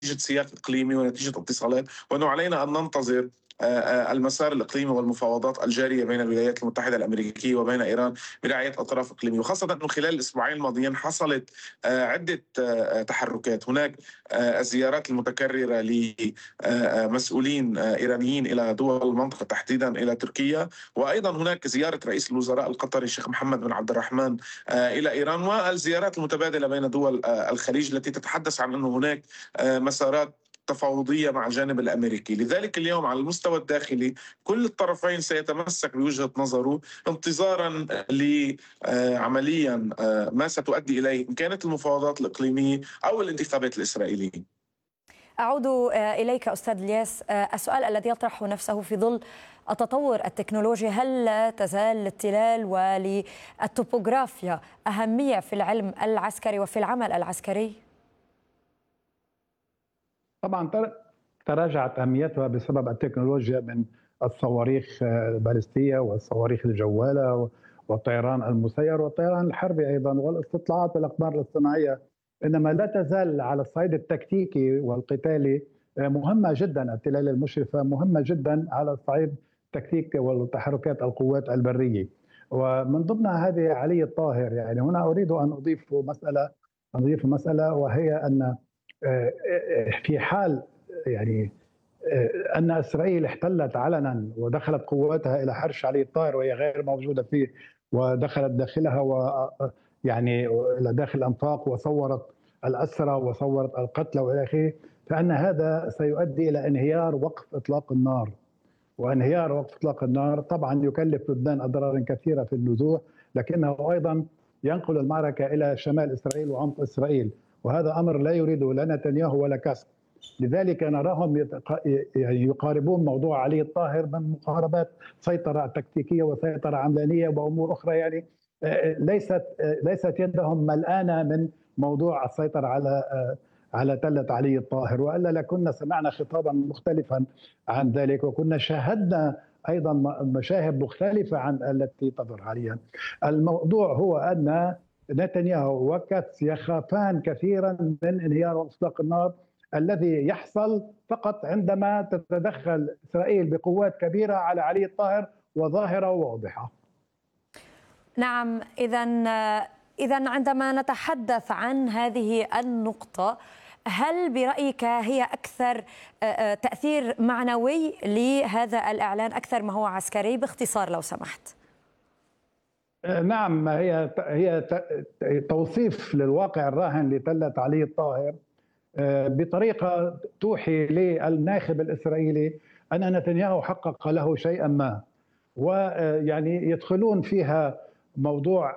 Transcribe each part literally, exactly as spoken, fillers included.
سياق إقليمي ونتيجة اتصالات، وأنه علينا أن ننتظر المسار الإقليمي والمفاوضات الجارية بين الولايات المتحدة الأمريكية وبين إيران برعاية أطراف إقليمية، وخاصة أنه خلال الأسبوعين الماضيين حصلت عدة تحركات. هناك الزيارات المتكررة لمسؤولين إيرانيين إلى دول المنطقة تحديدا إلى تركيا، وأيضا هناك زيارة رئيس الوزراء القطري الشيخ محمد بن عبد الرحمن إلى إيران، والزيارات المتبادلة بين دول الخليج التي تتحدث عن أنه هناك مسارات تفاوضية مع الجانب الأمريكي. لذلك اليوم على المستوى الداخلي كل الطرفين سيتمسك بوجهة نظره انتظارا لعمليا ما ستؤدي إليه إن كانت المفاوضات الإقليمية أو الانتخابات الإسرائيلية. أعود إليك أستاذ الياس، السؤال الذي يطرح نفسه في ظل التطور التكنولوجي، هل لا تزال للتلال وللتوبوغرافيا أهمية في العلم العسكري وفي العمل العسكري؟ طبعا تراجعت أهميتها بسبب التكنولوجيا من الصواريخ البالستية والصواريخ الجوالة والطيران المسير والطيران الحربي أيضا والاستطلاعات والأقمار الاصطناعية، إنما لا تزال على الصعيد التكتيكي والقتالي مهمة جدا. التلال المشرفة مهمة جدا على الصعيد التكتيكي والتحركات القوات البرية، ومن ضمنها هذه علي الطاهر. يعني هنا أريد أن أضيف مسألة أضيف مسألة وهي أن في حال يعني أن إسرائيل احتلت علنا ودخلت قواتها إلى حرش علي الطاهر وهي غير موجودة فيه، ودخلت داخلها ويعني إلى داخل الأنفاق وصورت الأسرى وصورت القتلى وإلى آخره، فإن هذا سيؤدي إلى انهيار وقف إطلاق النار، وانهيار وقف إطلاق النار طبعا يكلف لبنان أضرارا كثيرة في النزوح، لكنه أيضا ينقل المعركة إلى شمال إسرائيل وعمق إسرائيل، وهذا أمر لا يريده لا نتنياهو ولا كاس. لذلك نراهم يقاربون موضوع علي الطاهر من مقاربات سيطرة تكتيكية وسيطرة عملانية وأمور أخرى، يعني ليست ليست يدهم ملآنة من موضوع السيطرة على على تلة علي الطاهر، وإلا لكنا سمعنا خطابا مختلفا عن ذلك، وكنا شاهدنا أيضا مشاهد مختلفة عن التي تظهر حاليا. الموضوع هو أن نتنياهو وكاتس يخافان كثيرا من انهيار اطلاق النار الذي يحصل فقط عندما تتدخل إسرائيل بقوات كبيرة على علي الطاهر وظاهرة واضحة. نعم، إذا إذا عندما نتحدث عن هذه النقطة، هل برأيك هي أكثر تأثير معنوي لهذا الإعلان أكثر ما هو عسكري؟ باختصار لو سمحت. نعم، هي هي توصيف للواقع الراهن لتلة علي الطاهر بطريقة توحي للناخب الإسرائيلي أن نتنياهو حقق له شيئا ما، ويعني يدخلون فيها موضوع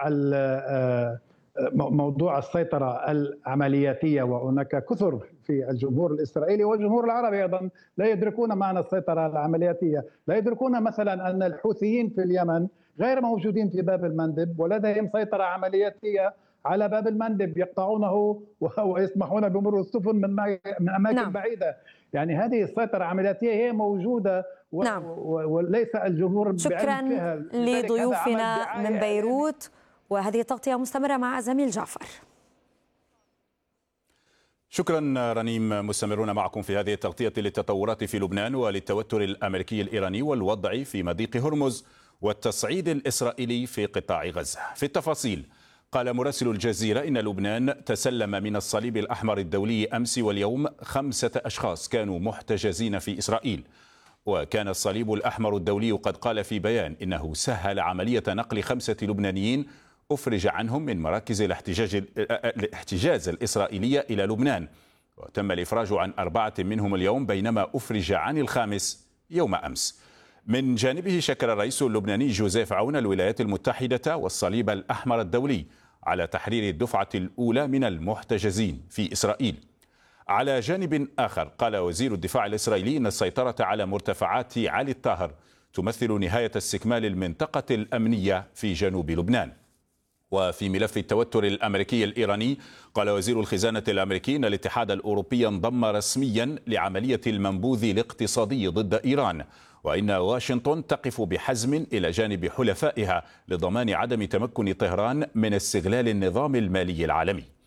موضوع السيطرة العملياتية، وهناك كثر في الجمهور الإسرائيلي والجمهور العربي أيضا لا يدركون معنى السيطرة العملياتية، لا يدركون مثلا أن الحوثيين في اليمن غير موجودين في باب المندب ولديهم سيطرة عملياتية على باب المندب، يقطعونه ويسمحون بمرور السفن من من أماكن نعم. بعيدة. يعني هذه السيطرة العملياتية هي موجودة و... نعم. وليس الجمهور شكرا لضيوفنا من بيروت، وهذه التغطية مستمرة مع زميل جعفر. شكرا رنيم. مستمرون معكم في هذه التغطية للتطورات في لبنان وللتوتر الأمريكي الإيراني والوضع في مضيق هرمز والتصعيد الإسرائيلي في قطاع غزة. في التفاصيل، قال مراسل الجزيرة إن لبنان تسلم من الصليب الأحمر الدولي أمس واليوم خمسة أشخاص كانوا محتجزين في إسرائيل، وكان الصليب الأحمر الدولي قد قال في بيان إنه سهل عملية نقل خمسة لبنانيين أفرج عنهم من مراكز الاحتجاج الاحتجاز الإسرائيلية إلى لبنان، وتم الإفراج عن أربعة منهم اليوم بينما أفرج عن الخامس يوم أمس. من جانبه شكر الرئيس اللبناني جوزيف عون الولايات المتحدة والصليب الأحمر الدولي على تحرير الدفعة الأولى من المحتجزين في إسرائيل. على جانب آخر، قال وزير الدفاع الإسرائيلي إن السيطرة على مرتفعات علي الطاهر تمثل نهاية استكمال المنطقة الأمنية في جنوب لبنان. وفي ملف التوتر الأمريكي الإيراني، قال وزير الخزانة الأمريكي إن الاتحاد الأوروبي انضم رسميا لعملية المنبوذ الاقتصادي ضد إيران، وإن واشنطن تقف بحزم إلى جانب حلفائها لضمان عدم تمكن طهران من استغلال النظام المالي العالمي.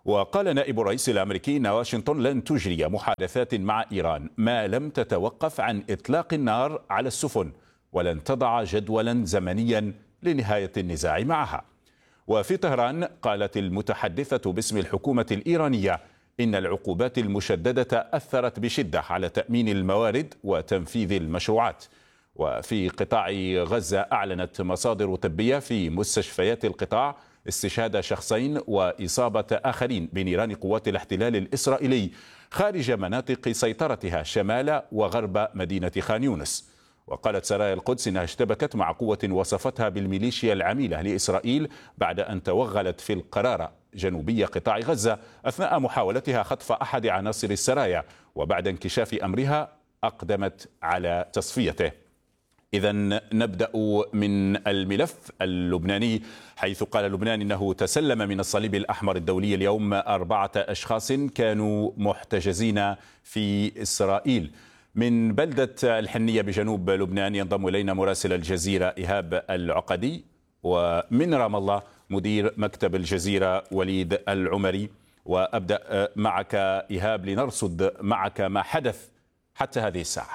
وقال نائب الرئيس الأمريكي أن واشنطن لن تجري محادثات مع إيران ما لم تتوقف عن إطلاق النار على السفن، ولن تضع جدولا زمنيا لنهاية النزاع معها. وفي طهران قالت المتحدثة باسم الحكومة الإيرانية إن العقوبات المشددة أثرت بشدة على تأمين الموارد وتنفيذ المشروعات. وفي قطاع غزة أعلنت مصادر طبية في مستشفيات القطاع استشهاد شخصين وإصابة آخرين بنيران قوات الاحتلال الإسرائيلي خارج مناطق سيطرتها شمال وغرب مدينة خان يونس. وقالت سرايا القدس إنها اشتبكت مع قوة وصفتها بالميليشيا العميلة لإسرائيل بعد أن توغلت في القرارة جنوبي قطاع غزة أثناء محاولتها خطف أحد عناصر السرايا، وبعد انكشاف أمرها أقدمت على تصفيته. إذا نبدأ من الملف اللبناني، حيث قال لبنان إنه تسلم من الصليب الأحمر الدولي اليوم أربعة أشخاص كانوا محتجزين في إسرائيل. من بلدة الحنية بجنوب لبنان ينضم إلينا مراسل الجزيرة إيهاب العقدي، ومن رام الله مدير مكتب الجزيرة وليد العمري. وأبدأ معك إيهاب لنرصد معك ما حدث حتى هذه الساعة.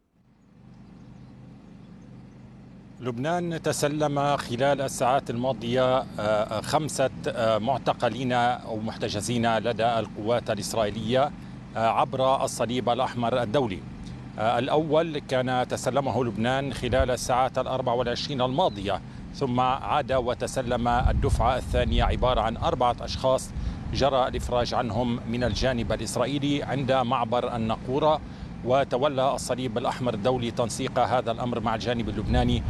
لبنان تسلم خلال الساعات الماضية خمسة معتقلين أو محتجزين لدى القوات الإسرائيلية عبر الصليب الأحمر الدولي. الأول كان تسلمه لبنان خلال الساعات الأربع والعشرين الماضية، ثم عاد وتسلم الدفعة الثانية عبارة عن أربعة أشخاص جرى الإفراج عنهم من الجانب الإسرائيلي عند معبر الناقورة، وتولى الصليب الأحمر الدولي تنسيق هذا الأمر مع الجانب اللبناني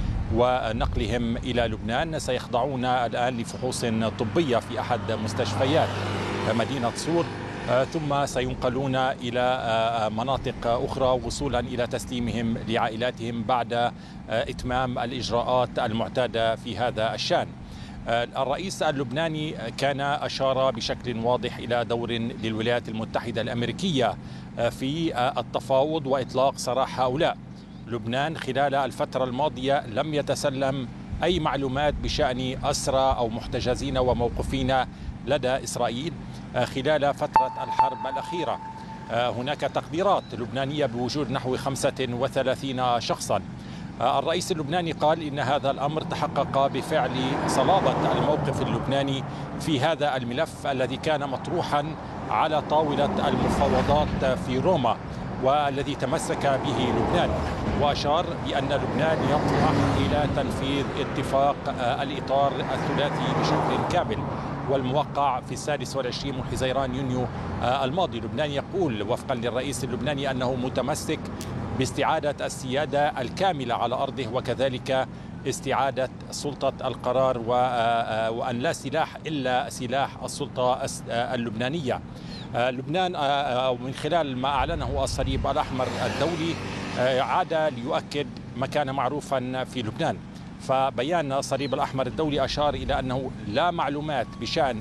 ونقلهم إلى لبنان. سيخضعون الآن لفحوص طبية في أحد مستشفيات مدينة صور، ثم سينقلون إلى مناطق أخرى وصولا إلى تسليمهم لعائلاتهم بعد إتمام الإجراءات المعتادة في هذا الشأن. الرئيس اللبناني كان أشار بشكل واضح إلى دور للولايات المتحدة الأمريكية في التفاوض وإطلاق سراح هؤلاء. لبنان خلال الفترة الماضية لم يتسلم أي معلومات بشأن أسرى أو محتجزين وموقوفين لدى إسرائيل خلال فترة الحرب الأخيرة. هناك تقديرات لبنانية بوجود نحو خمسة وثلاثين شخصا. الرئيس اللبناني قال إن هذا الأمر تحقق بفعل صلابة الموقف اللبناني في هذا الملف الذي كان مطروحا على طاولة المفاوضات في روما والذي تمسك به لبنان، وأشار بأن لبنان يطمح إلى تنفيذ اتفاق الإطار الثلاثي بشكل كامل والموقع في السادس والعشرين من حزيران يونيو الماضي. لبنان يقول وفقا للرئيس اللبناني أنه متمسك باستعادة السيادة الكاملة على أرضه، وكذلك استعادة سلطة القرار وأن لا سلاح إلا سلاح السلطة اللبنانية. لبنان من خلال ما أعلنه الصليب الأحمر الدولي عاد ليؤكد ما كان معروفا في لبنان. فبيان الصليب الأحمر الدولي أشار إلى أنه لا معلومات بشأن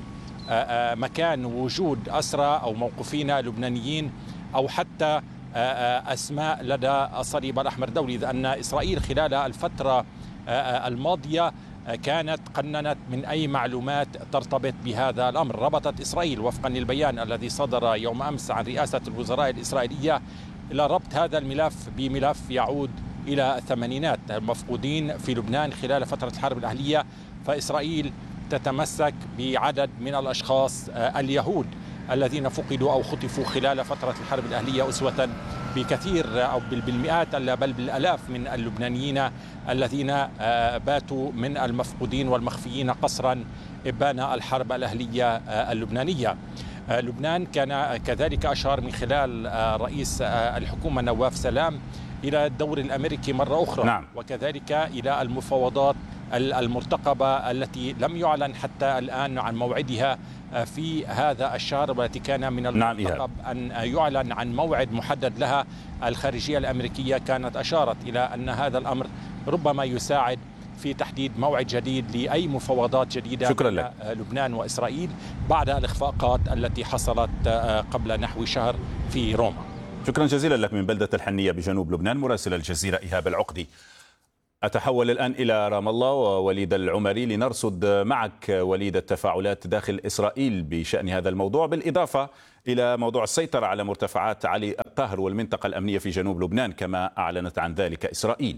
مكان وجود أسرى أو موقوفين لبنانيين أو حتى أسماء لدى الصليب الأحمر الدولي، لأن إسرائيل خلال الفترة الماضية كانت قننت من أي معلومات ترتبط بهذا الأمر. ربطت إسرائيل وفقا للبيان الذي صدر يوم أمس عن رئاسة الوزراء الإسرائيلية إلى ربط هذا الملف بملف يعود إلى الثمانينات المفقودين في لبنان خلال فترة الحرب الأهلية. فإسرائيل تتمسك بعدد من الأشخاص اليهود الذين فقدوا أو خطفوا خلال فترة الحرب الأهلية، أسوة بكثير أو بالمئات بل بالآلاف من اللبنانيين الذين باتوا من المفقودين والمخفيين قسرا إبان الحرب الأهلية اللبنانية. لبنان كان كذلك أشار من خلال رئيس الحكومة نواف سلام إلى الدور الأمريكي مرة أخرى، نعم. وكذلك إلى المفاوضات المرتقبة التي لم يعلن حتى الآن عن موعدها في هذا الشهر، والتي كان من المرتقب أن يعلن عن موعد محدد لها. الخارجية الأمريكية كانت أشارت إلى أن هذا الأمر ربما يساعد في تحديد موعد جديد لأي مفاوضات جديدة بين لبنان وإسرائيل بعد الإخفاقات التي حصلت قبل نحو شهر في روما. شكرا جزيلا لك من بلدة الحنية بجنوب لبنان مراسل الجزيرة إيهاب العقدي. أتحول الآن إلى رام الله ووليد العمري لنرصد معك وليد التفاعلات داخل إسرائيل بشأن هذا الموضوع، بالإضافة إلى موضوع السيطرة على مرتفعات علي الطاهر والمنطقة الأمنية في جنوب لبنان كما أعلنت عن ذلك إسرائيل.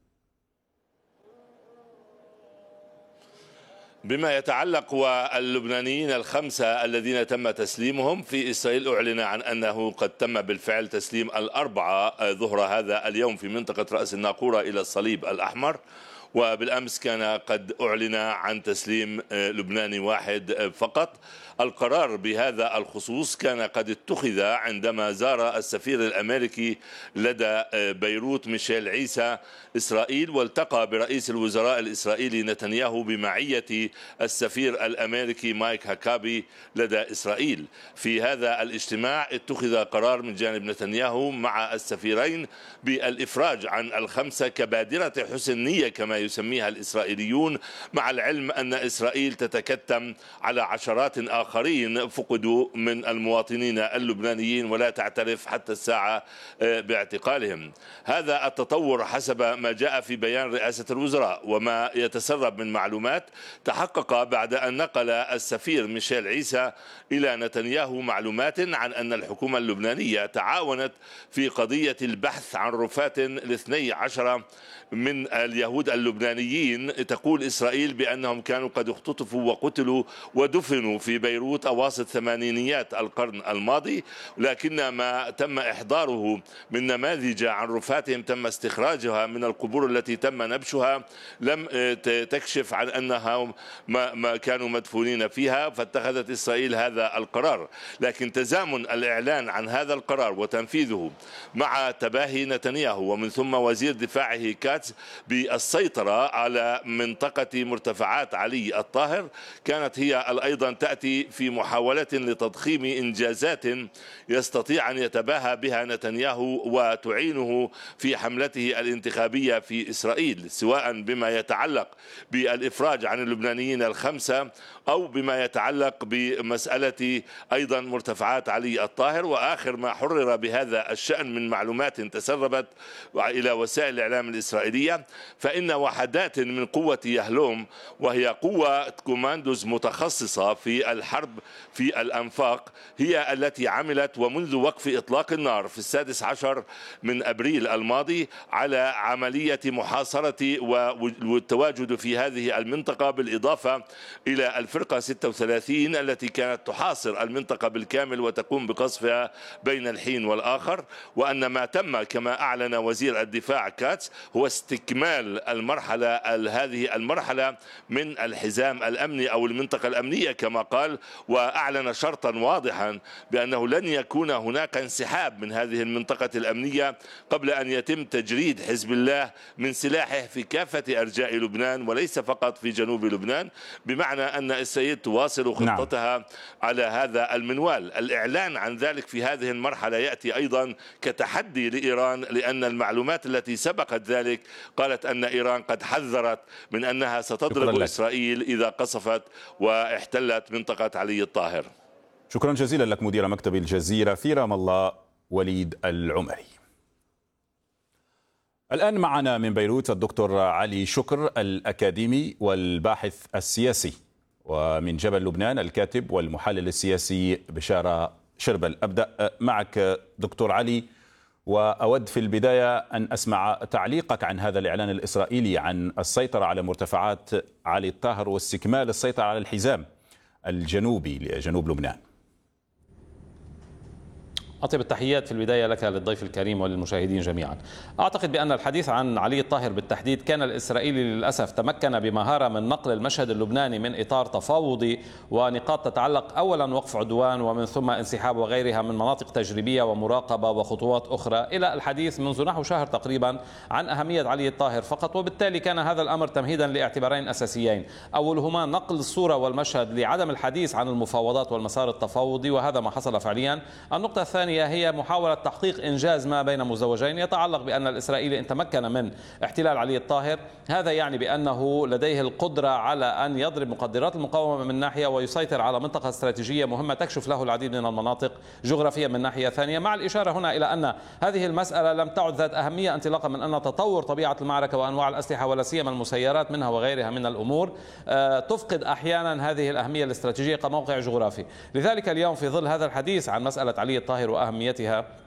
بما يتعلق واللبنانيين الخمسة الذين تم تسليمهم في إسرائيل، أعلن عن أنه قد تم بالفعل تسليم الأربعة ظهر هذا اليوم في منطقة رأس الناقورة إلى الصليب الأحمر، وبالأمس كان قد أعلن عن تسليم لبناني واحد فقط. القرار بهذا الخصوص كان قد اتخذ عندما زار السفير الأمريكي لدى بيروت ميشيل عيسى إسرائيل، والتقى برئيس الوزراء الإسرائيلي نتنياهو بمعية السفير الأمريكي مايك هاكابي لدى إسرائيل. في هذا الاجتماع اتخذ قرار من جانب نتنياهو مع السفيرين بالإفراج عن الخمسة كبادرة حسن نية كما يسميها الإسرائيليون، مع العلم أن إسرائيل تتكتم على عشرات آخرين آخرين فقدوا من المواطنين اللبنانيين ولا تعترف حتى الساعة باعتقالهم. هذا التطور حسب ما جاء في بيان رئاسة الوزراء وما يتسرب من معلومات تحقق بعد أن نقل السفير ميشيل عيسى إلى نتنياهو معلومات عن أن الحكومة اللبنانية تعاونت في قضية البحث عن رفات الاثني عشر من اليهود اللبنانيين. تقول إسرائيل بأنهم كانوا قد اختطفوا وقتلوا ودفنوا في بيروت أواسط ثمانينيات القرن الماضي، لكن ما تم إحضاره من نماذج عن رفاتهم تم استخراجها من القبور التي تم نبشها لم تكشف عن أنها ما كانوا مدفونين فيها، فاتخذت إسرائيل هذا القرار. لكن تزامن الإعلان عن هذا القرار وتنفيذه مع تباهي نتنياهو ومن ثم وزير دفاعه كاتس بالسيطرة على منطقة مرتفعات علي الطاهر كانت هي أيضا تأتي في محاولة لتضخيم إنجازات يستطيع أن يتباهى بها نتنياهو وتعينه في حملته الانتخابية في إسرائيل، سواء بما يتعلق بالإفراج عن اللبنانيين الخمسة أو بما يتعلق بمسألة أيضا مرتفعات علي الطاهر. وآخر ما حرر بهذا الشأن من معلومات تسربت إلى وسائل الإعلام الإسرائيلية فإن وحدات من قوة يهلوم، وهي قوة كوماندوز متخصصة في الحرب في الأنفاق، هي التي عملت ومنذ وقف إطلاق النار في السادس عشر من أبريل الماضي على عملية محاصرة والتواجد في هذه المنطقة، بالإضافة إلى الفرقة ستة وثلاثين التي كانت تحاصر المنطقة بالكامل وتقوم بقصفها بين الحين والآخر. وأن ما تم كما أعلن وزير الدفاع كاتس هو استكمال المرحلة هذه المرحلة من الحزام الأمني أو المنطقة الأمنية كما قال، وأعلن شرطا واضحا بأنه لن يكون هناك انسحاب من هذه المنطقة الأمنية قبل أن يتم تجريد حزب الله من سلاحه في كافة أرجاء لبنان وليس فقط في جنوب لبنان، بمعنى أن إسرائيل تواصل خطتها نعم. على هذا المنوال. الإعلان عن ذلك في هذه المرحلة يأتي أيضا كتحدي لإيران، لأن المعلومات التي سبقت ذلك قالت أن إيران قد حذرت من أنها ستضرب إسرائيل إذا قصفت واحتلت منطقة علي الطاهر. شكرا جزيلا لك مدير مكتب الجزيرة في رام الله وليد العمري. الآن معنا من بيروت الدكتور علي شكر الأكاديمي والباحث السياسي، ومن جبل لبنان الكاتب والمحلل السياسي بشارة شربل. أبدأ معك دكتور علي، وأود في البداية أن أسمع تعليقك عن هذا الإعلان الإسرائيلي عن السيطرة على مرتفعات علي الطاهر واستكمال السيطرة على الحزام الجنوبي لجنوب لبنان. أطيب التحيات في البداية لك للضيف الكريم وللمشاهدين جميعا. أعتقد بأن الحديث عن علي الطاهر بالتحديد كان الإسرائيلي للأسف تمكن بمهارة من نقل المشهد اللبناني من إطار تفاوضي ونقاط تتعلق أولا وقف عدوان ومن ثم انسحاب وغيرها من مناطق تجريبية ومراقبة وخطوات أخرى إلى الحديث منذ نحو شهر تقريبا عن أهمية علي الطاهر فقط. وبالتالي كان هذا الأمر تمهيدا لاعتبارين أساسيين، أولهما نقل الصورة والمشهد لعدم الحديث عن المفاوضات والمسار التفاوضي، وهذا ما حصل فعليا. النقطة الثانية الثانية هي محاولة تحقيق إنجاز ما بين مزدوجين يتعلق بأن الإسرائيلي إن تمكن من احتلال علي الطاهر هذا يعني بأنه لديه القدرة على أن يضرب مقدرات المقاومة من ناحية ويسيطر على منطقة استراتيجية مهمة تكشف له العديد من المناطق جغرافيا من ناحية ثانية، مع الإشارة هنا إلى أن هذه المسألة لم تعد ذات أهمية انطلاقا من أن تطور طبيعة المعركة وأنواع الأسلحة ولا سيما المسيرات منها وغيرها من الأمور تفقد أحيانا هذه الأهمية الاستراتيجية كموقع جغرافي. لذلك اليوم في ظل هذا الحديث عن مسألة علي الطاهر وأهميتها